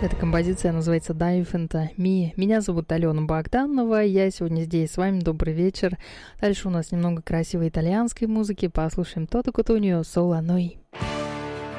Эта композиция называется Dive into Me. Меня зовут Алена Богданова, я сегодня здесь с вами. Добрый вечер. Дальше у нас немного красивой итальянской музыки. Послушаем Тото Кутуньо, Соло Ной.